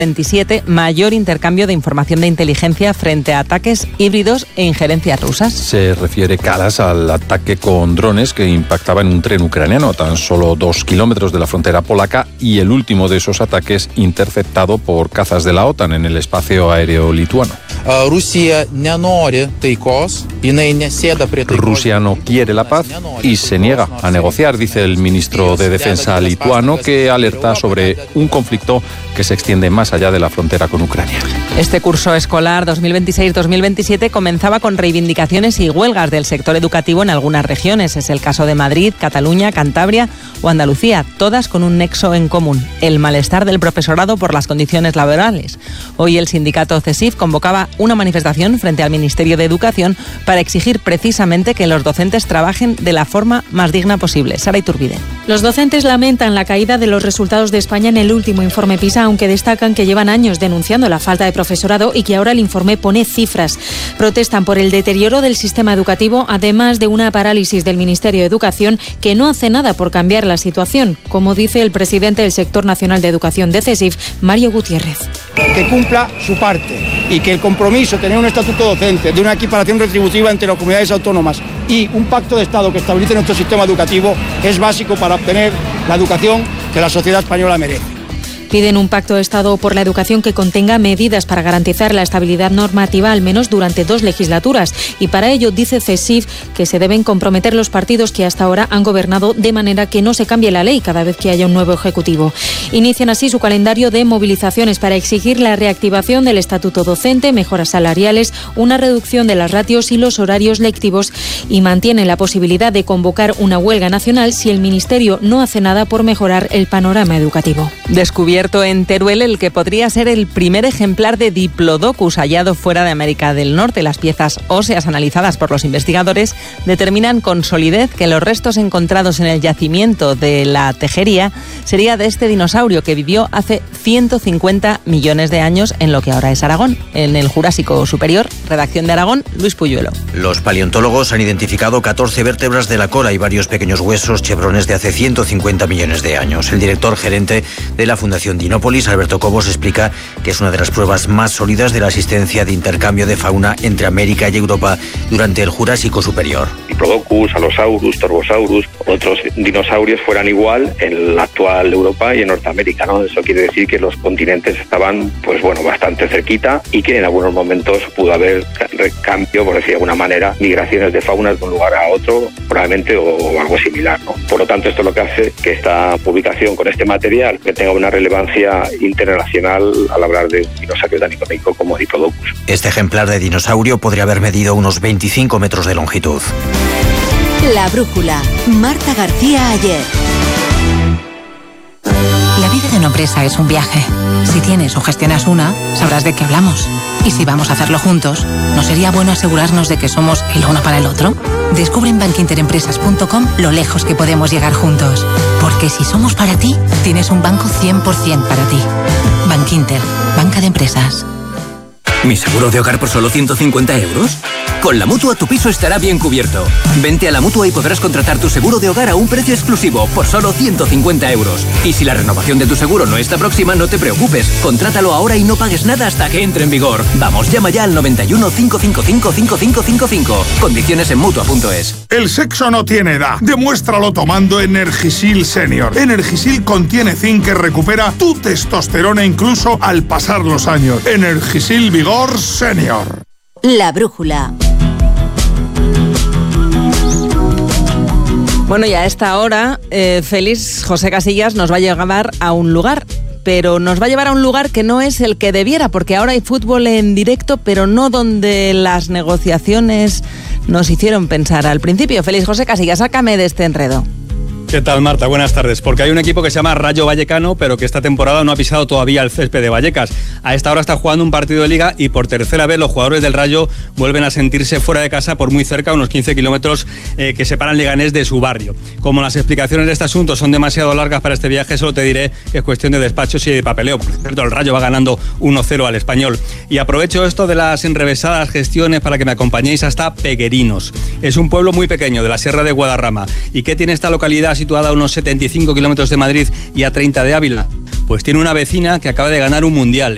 27, mayor intercambio de información de inteligencia frente a ataques híbridos e injerencias rusas. Se refiere Kallas al ataque con drones que impactaba en un tren ucraniano a tan solo 2 kilómetros de la frontera polaca y el último de esos ataques interceptado por cazas de la OTAN en el espacio aéreo lituano. Rusia no quiere la paz y se niega a negociar, dice el ministro de Defensa lituano, que alerta sobre un conflicto que se extiende más allá de la frontera con Ucrania. Este curso escolar 2026-2027 comenzaba con reivindicaciones y huelgas del sector educativo en algunas regiones. Es el caso de Madrid, Cataluña, Cantabria o Andalucía, todas con un nexo en común: el malestar del profesorado por las condiciones laborales. Hoy el sindicato CESIF convocaba una manifestación frente al Ministerio de Educación para exigir precisamente que los docentes trabajen de la forma más digna posible. Sara Iturbide. Los docentes lamentan la caída de los resultados de España en el último informe PISA, aunque destacan que llevan años denunciando la falta de profesorado y que ahora el informe pone cifras. Protestan por el deterioro del sistema educativo, además de una parálisis del Ministerio de Educación que no hace nada por cambiar la situación, como dice el presidente del Sector Nacional de Educación de CESIF, Mario Gutiérrez. Que cumpla su parte y que el compromiso de tener un estatuto docente, de una equiparación retributiva entre las comunidades autónomas y un pacto de Estado que estabilice nuestro sistema educativo es básico para obtener la educación que la sociedad española merece. Piden un pacto de Estado por la educación que contenga medidas para garantizar la estabilidad normativa al menos durante 2 legislaturas. Y para ello, dice CESIF, que se deben comprometer los partidos que hasta ahora han gobernado de manera que no se cambie la ley cada vez que haya un nuevo ejecutivo. Inician así su calendario de movilizaciones para exigir la reactivación del estatuto docente, mejoras salariales, una reducción de las ratios y los horarios lectivos, y mantienen la posibilidad de convocar una huelga nacional si el Ministerio no hace nada por mejorar el panorama educativo. Descubierto en Teruel el que podría ser el primer ejemplar de Diplodocus hallado fuera de América del Norte. Las piezas óseas analizadas por los investigadores determinan con solidez que los restos encontrados en el yacimiento de la Tejería sería de este dinosaurio que vivió hace 150 millones de años en lo que ahora es Aragón, en el Jurásico Superior. Redacción de Aragón, Luis Puyuelo. Los paleontólogos han identificado 14 vértebras de la cola y varios pequeños huesos chevrones de hace 150 millones de años. El director gerente de la Fundación Dinópolis, Alberto Cobos, explica que es una de las pruebas más sólidas de la existencia de intercambio de fauna entre América y Europa durante el Jurásico Superior. Diplodocus, Allosaurus, Torvosaurus, otros dinosaurios fueran igual en la actual Europa y en Norteamérica, ¿no? Eso quiere decir que los continentes estaban, bastante cerquita y que en algunos momentos pudo haber cambio, por decir de alguna manera, migraciones de faunas de un lugar a otro, probablemente, o algo similar, ¿no? Por lo tanto, esto es lo que hace que esta publicación con este material que tenga una relevancia internacional al hablar de un dinosaurio tan icónico como Diplodocus. Este ejemplar de dinosaurio podría haber medido unos 25 metros de longitud. La brújula. Marta García Ayer. La vida de una empresa es un viaje. Si tienes o gestionas una, sabrás de qué hablamos. Y si vamos a hacerlo juntos, ¿no sería bueno asegurarnos de que somos el uno para el otro? Descubre en bankinterempresas.com lo lejos que podemos llegar juntos. Porque si somos para ti, tienes un banco 100% para ti. Bankinter, banca de empresas. ¿Mi seguro de hogar por solo 150 euros? Con la Mutua tu piso estará bien cubierto. Vente a la Mutua y podrás contratar tu seguro de hogar a un precio exclusivo por solo 150 euros. Y si la renovación de tu seguro no está próxima, no te preocupes. Contrátalo ahora y no pagues nada hasta que entre en vigor. Vamos, llama ya al 91 555 5555. Condiciones en Mutua.es. El sexo no tiene edad. Demuéstralo tomando Energisil Senior. Energisil contiene zinc que recupera tu testosterona incluso al pasar los años. Energisil Vigor Senior. La brújula. Bueno, y a esta hora, Félix José Casillas nos va a llevar a un lugar, pero nos va a llevar a un lugar que no es el que debiera, porque ahora hay fútbol en directo, pero no donde las negociaciones nos hicieron pensar al principio. Félix José Casillas, sácame de este enredo. ¿Qué tal, Marta? Buenas tardes. Porque hay un equipo que se llama Rayo Vallecano, pero que esta temporada no ha pisado todavía el césped de Vallecas. A esta hora está jugando un partido de Liga y por tercera vez los jugadores del Rayo vuelven a sentirse fuera de casa por muy cerca, unos 15 kilómetros que separan Leganés de su barrio. Como las explicaciones de este asunto son demasiado largas para este viaje, solo te diré que es cuestión de despachos y de papeleo. Por cierto, el Rayo va ganando 1-0 al Español. Y aprovecho esto de las enrevesadas gestiones para que me acompañéis hasta Peguerinos. Es un pueblo muy pequeño de la Sierra de Guadarrama. ¿Y qué tiene esta localidad situada a unos 75 kilómetros de Madrid y a 30 de Ávila? Pues tiene una vecina que acaba de ganar un mundial.